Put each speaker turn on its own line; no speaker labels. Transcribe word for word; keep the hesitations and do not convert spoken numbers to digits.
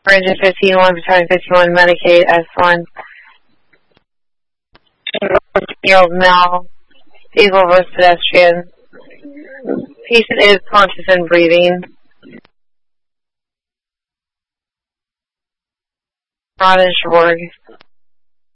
Ranger fifteen one, Battalion fifty-one, Medicaid, S one. fourteen-year-old male, vehicle versus pedestrian. Patient is conscious and breathing. Ron and Schwarg.